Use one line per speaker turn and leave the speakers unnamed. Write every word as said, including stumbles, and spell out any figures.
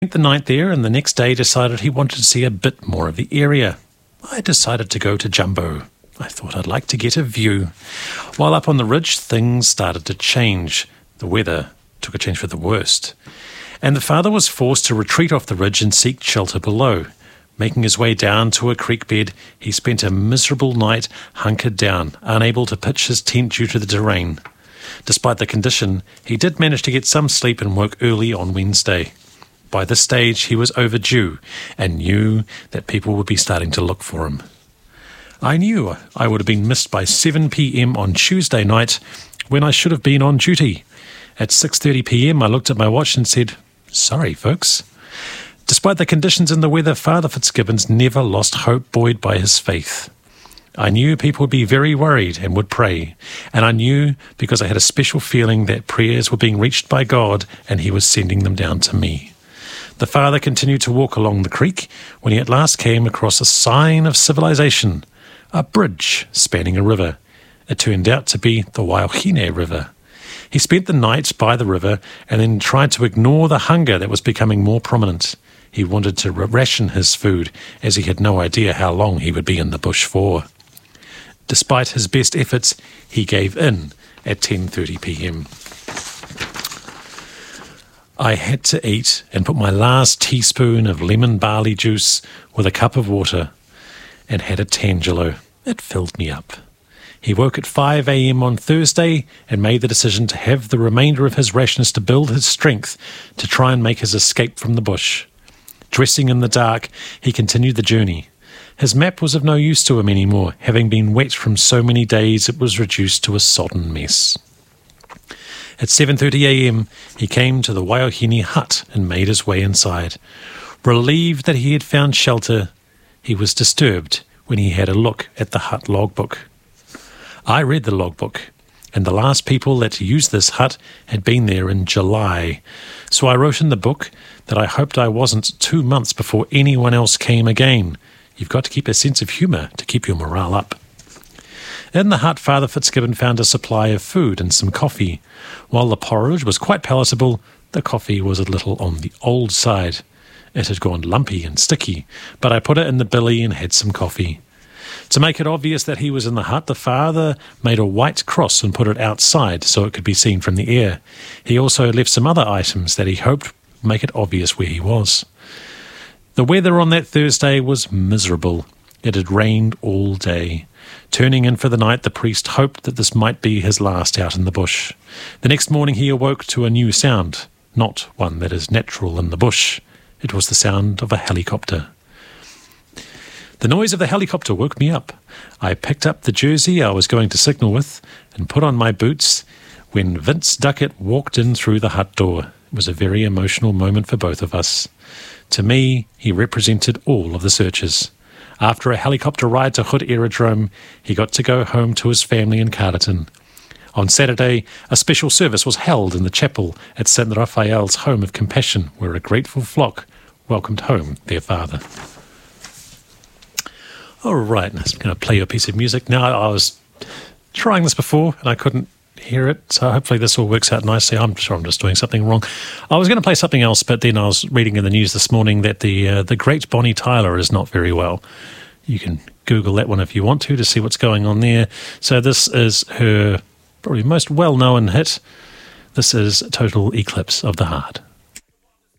Spent the night there and the next day decided he wanted to see a bit more of the area. I decided to go to Jumbo. I thought I'd like to get a view. While up on the ridge, things started to change. The weather took a change for the worst. And the father was forced to retreat off the ridge and seek shelter below. Making his way down to a creek bed, he spent a miserable night hunkered down, unable to pitch his tent due to the terrain. Despite the condition, he did manage to get some sleep and woke early on Wednesday. By this stage, he was overdue and knew that people would be starting to look for him. I knew I would have been missed by seven p.m. on Tuesday night when I should have been on duty. At six thirty p.m. I looked at my watch and said, "Sorry, folks." Despite the conditions and the weather, Father Fitzgibbons never lost hope, buoyed by his faith. I knew people would be very worried and would pray, and I knew because I had a special feeling that prayers were being reached by God and he was sending them down to me. The father continued to walk along the creek when he at last came across a sign of civilization, a bridge spanning a river. It turned out to be the Waiahine River. He spent the night by the river and then tried to ignore the hunger that was becoming more prominent. He wanted to ration his food, as he had no idea how long he would be in the bush for. Despite his best efforts, he gave in at ten thirty p.m. I had to eat and put my last teaspoon of lemon barley juice with a cup of water and had a Tangelo. It filled me up. He woke at five a.m. on Thursday and made the decision to have the remainder of his rations to build his strength to try and make his escape from the bush. Dressing in the dark, he continued the journey. His map was of no use to him anymore. Having been wet from so many days, it was reduced to a sodden mess. At seven thirty a.m., he came to the Waiahine hut and made his way inside. Relieved that he had found shelter, he was disturbed when he had a look at the hut logbook. I read the logbook, and the last people that used this hut had been there in July. So I wrote in the book that I hoped I wasn't two months before anyone else came again. You've got to keep a sense of humour to keep your morale up. In the hut, Father Fitzgibbon found a supply of food and some coffee. While the porridge was quite palatable, the coffee was a little on the old side. It had gone lumpy and sticky, but I put it in the billy and had some coffee. To make it obvious that he was in the hut, the father made a white cross and put it outside so it could be seen from the air. He also left some other items that he hoped would make it obvious where he was. The weather on that Thursday was miserable. It had rained all day. Turning in for the night, the priest hoped that this might be his last out in the bush. The next morning he awoke to a new sound, not one that is natural in the bush. It was the sound of a helicopter. The noise of the helicopter woke me up. I picked up the jersey I was going to signal with and put on my boots when Vince Duckett walked in through the hut door. It was a very emotional moment for both of us. To me, he represented all of the searchers. After a helicopter ride to Hood Aerodrome, he got to go home to his family in Carterton. On Saturday, a special service was held in the chapel at Saint Raphael's Home of Compassion, where a grateful flock welcomed home their father. All right, I'm going to play you a piece of music. Now, I was trying this before and I couldn't hear it, so hopefully this all works out nicely. I'm sure I'm just doing something wrong. I was going to play something else, but then I was reading in the news this morning that the uh, the great Bonnie Tyler is not very well. You can Google that one if you want to to see what's going on there. So this is her probably most well-known hit. This is Total Eclipse of the Heart.